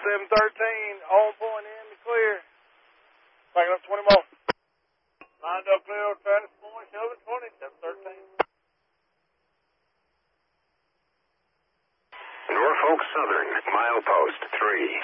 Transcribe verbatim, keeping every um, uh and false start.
seven thirteen, on point in the clear. Backing up twenty more. Lined up clear, Travis Point, shoving twenty, seven thirteen. Norfolk Southern, milepost three.